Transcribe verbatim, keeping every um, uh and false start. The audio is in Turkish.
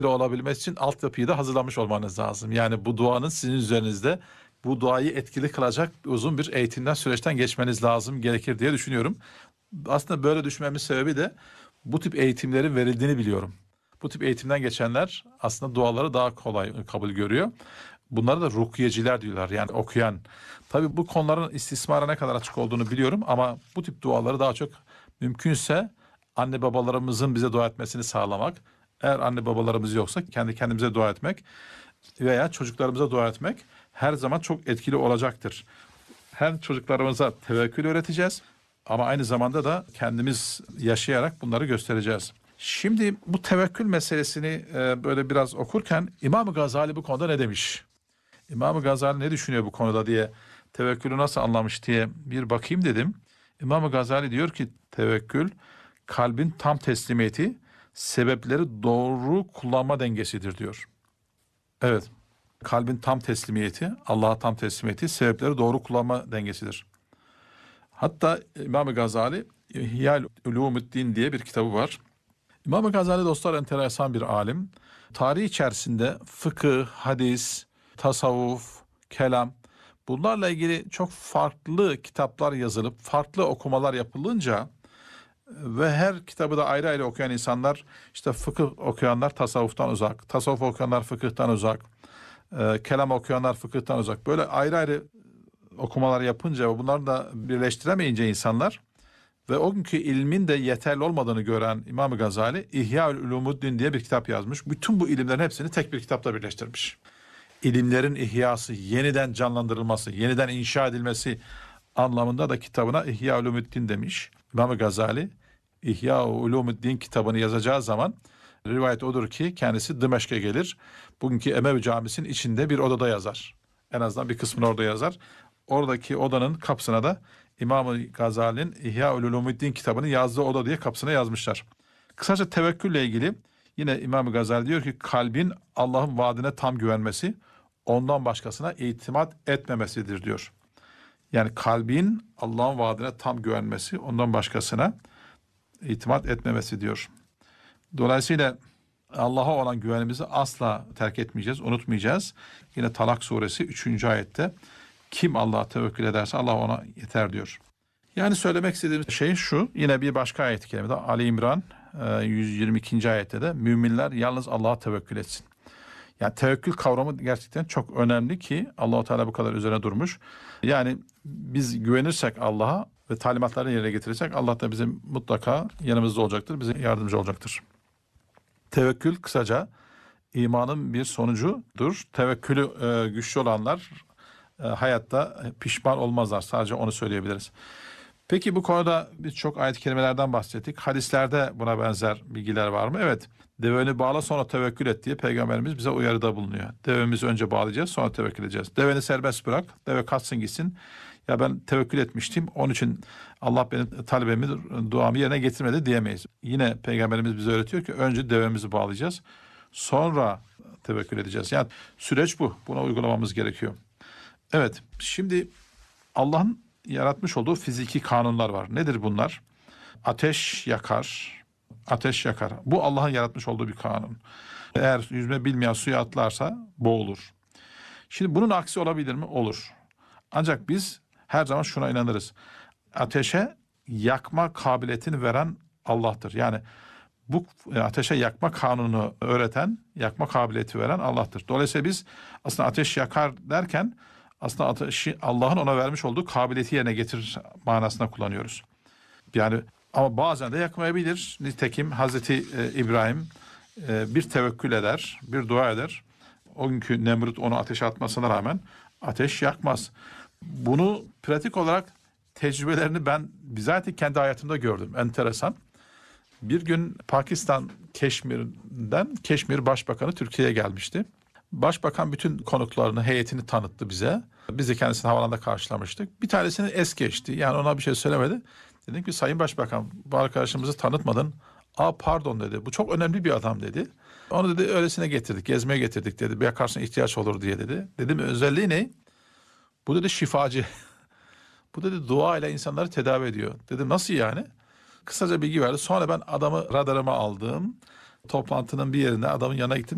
olabilmesi için altyapıyı da hazırlamış olmanız lazım. Yani bu duanın sizin üzerinizde bu duayı etkili kılacak uzun bir eğitimden, süreçten geçmeniz lazım, gerekir diye düşünüyorum. Aslında böyle düşünmemin sebebi de bu tip eğitimlerin verildiğini biliyorum. Bu tip eğitimden geçenler aslında duaları daha kolay kabul görüyor. Bunlara da rukiyeciler diyorlar, yani okuyan. Tabii bu konuların istismara ne kadar açık olduğunu biliyorum ama bu tip duaları daha çok mümkünse anne babalarımızın bize dua etmesini sağlamak. Eğer anne babalarımız yoksa kendi kendimize dua etmek veya çocuklarımıza dua etmek her zaman çok etkili olacaktır. Hem çocuklarımıza tevekkül öğreteceğiz ama aynı zamanda da kendimiz yaşayarak bunları göstereceğiz. Şimdi bu tevekkül meselesini e, böyle biraz okurken İmam-ı Gazali bu konuda ne demiş? İmam-ı Gazali ne düşünüyor bu konuda diye, tevekkülü nasıl anlamış diye bir bakayım dedim. İmam-ı Gazali diyor ki tevekkül kalbin tam teslimiyeti, sebepleri doğru kullanma dengesidir diyor. Evet, kalbin tam teslimiyeti, Allah'a tam teslimiyeti, sebepleri doğru kullanma dengesidir. Hatta İmam-ı Gazali İhya Ulumuddin diye bir kitabı var. İmam-ı Gazali dostlar enteresan bir alim. Tarih içerisinde fıkıh, hadis, tasavvuf, kelam, bunlarla ilgili çok farklı kitaplar yazılıp farklı okumalar yapılınca ve her kitabı da ayrı ayrı okuyan insanlar, işte fıkıh okuyanlar tasavvuftan uzak, tasavvuf okuyanlar fıkıhtan uzak, e, kelam okuyanlar fıkıhtan uzak, böyle ayrı ayrı okumalar yapınca ve bunları da birleştiremeyince insanlar ve o günkü ilmin de yeterli olmadığını gören İmam-ı Gazali İhya Ulumuddin diye bir kitap yazmış. Bütün bu ilimlerin hepsini tek bir kitapta birleştirmiş. İlimlerin ihyası, yeniden canlandırılması, yeniden inşa edilmesi anlamında da kitabına İhya Ulumuddin demiş. İmam-ı Gazali İhya Ulumuddin kitabını yazacağı zaman rivayet odur ki kendisi Dımeşk'e gelir. Bugünkü Emevi Camisi'nin içinde bir odada yazar. En azından bir kısmını orada yazar. Oradaki odanın kapısına da İmam-ı Gazali'nin İhya Ulumuddin kitabını yazdığı oda diye kapısına yazmışlar. Kısaca tevekkülle ilgili yine İmam-ı Gazali diyor ki kalbin Allah'ın vaadine tam güvenmesi, ondan başkasına itimat etmemesidir diyor. Yani kalbin Allah'ın vaadine tam güvenmesi, ondan başkasına itimat etmemesi diyor. Dolayısıyla Allah'a olan güvenimizi asla terk etmeyeceğiz, unutmayacağız. Yine Talak suresi üçüncü ayette kim Allah'a tevekkül ederse Allah ona yeter diyor. Yani söylemek istediğim şey şu, yine bir başka ayet-i kerimede Ali İmran yüz yirmi ikinci ayette de müminler yalnız Allah'a tevekkül etsin. Yani tevekkül kavramı gerçekten çok önemli ki Allah-u Teala bu kadar üzerine durmuş. Yani biz güvenirsek Allah'a ve talimatlarını yerine getirirsek Allah da bizim mutlaka yanımızda olacaktır, bize yardımcı olacaktır. Tevekkül kısaca imanın bir sonucudur. Tevekkülü e, güçlü olanlar e, hayatta pişman olmazlar. Sadece onu söyleyebiliriz. Peki bu konuda biz çok ayet-i kerimelerden bahsettik. Hadislerde buna benzer bilgiler var mı? Evet. Deveni bağla sonra tevekkül et diye Peygamberimiz bize uyarıda bulunuyor. Devemizi önce bağlayacağız, sonra tevekkül edeceğiz. Deveni serbest bırak, deve kaçsın gitsin. Ya ben tevekkül etmiştim, onun için Allah benim talebimi, duamı yerine getirmedi diyemeyiz. Yine Peygamberimiz bize öğretiyor ki önce devemizi bağlayacağız, sonra tevekkül edeceğiz. Yani süreç bu, buna uygulamamız gerekiyor. Evet, şimdi Allah'ın yaratmış olduğu fiziki kanunlar var. Nedir bunlar? Ateş yakar, ateş yakar. Bu Allah'ın yaratmış olduğu bir kanun. Eğer yüzme bilmeyen suya atlarsa boğulur. Şimdi bunun aksi olabilir mi? Olur. Ancak biz her zaman şuna inanırız. Ateşe yakma kabiliyetini veren Allah'tır. Yani bu ateşe yakma kanunu öğreten, yakma kabiliyeti veren Allah'tır. Dolayısıyla biz aslında ateş yakar derken aslında ateşi Allah'ın ona vermiş olduğu kabiliyeti yerine getirir manasına kullanıyoruz. Yani ama bazen de yakmayabilir. Nitekim Hazreti İbrahim bir tevekkül eder, bir dua eder. O günkü Nemrut onu ateşe atmasına rağmen ateş yakmaz. Bunu pratik olarak tecrübelerini ben bizatihi kendi hayatımda gördüm. Enteresan. Bir gün Pakistan Keşmir'den Keşmir Başbakanı Türkiye'ye gelmişti. Başbakan bütün konuklarını, heyetini tanıttı bize. Biz de kendisini havalanda karşılamıştık. Bir tanesini es geçti. Yani ona bir şey söylemedi. Dedim ki Sayın Başbakan, bu arkadaşımızı tanıtmadın. Aa pardon dedi. Bu çok önemli bir adam dedi. Onu dedi öylesine getirdik, gezmeye getirdik dedi. Bir karşısına ihtiyaç olur diye dedi. Dedim özelliği ne? Bu dedi şifacı. Bu dedi dua ile insanları tedavi ediyor. Dedim nasıl yani? Kısaca bilgi verdi. Sonra ben adamı radarıma aldım. Toplantının bir yerine adamın yanına gittim.